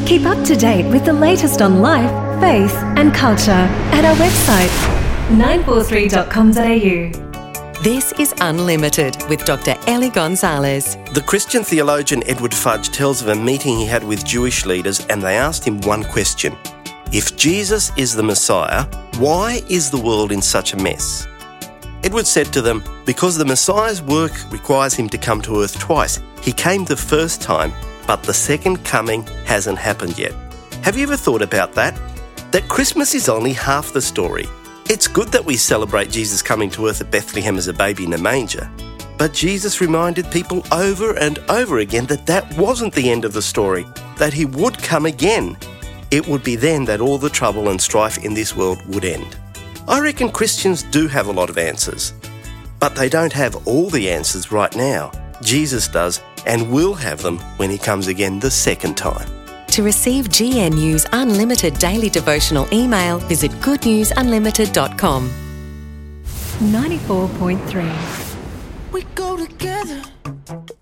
Keep up to date with the latest on life, faith and culture at our website 943.com.au. This is Unlimited with Dr. Ellie Gonzalez. The Christian theologian Edward Fudge tells of a meeting he had with Jewish leaders, and they asked him one question. If Jesus is the Messiah, why is the world in such a mess? Edward said to them, because the Messiah's work requires him to come to earth twice. He came the first time, but the second coming hasn't happened yet. Have you ever thought about that? That Christmas is only half the story. It's good that we celebrate Jesus coming to earth at Bethlehem as a baby in a manger. But Jesus reminded people over and over again that that wasn't the end of the story, that he would come again. It would be then that all the trouble and strife in this world would end. I reckon Christians do have a lot of answers, but they don't have all the answers right now. Jesus does, and will have them when he comes again the second time. To receive GN News Unlimited daily devotional email, visit goodnewsunlimited.com. 94.3. We go together.